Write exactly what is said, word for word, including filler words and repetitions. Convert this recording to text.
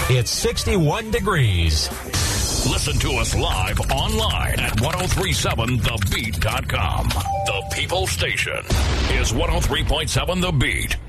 It's sixty-one degrees. Listen to us live online at ten thirty-seven the beat dot com. The People Station is one oh three point seven The Beat.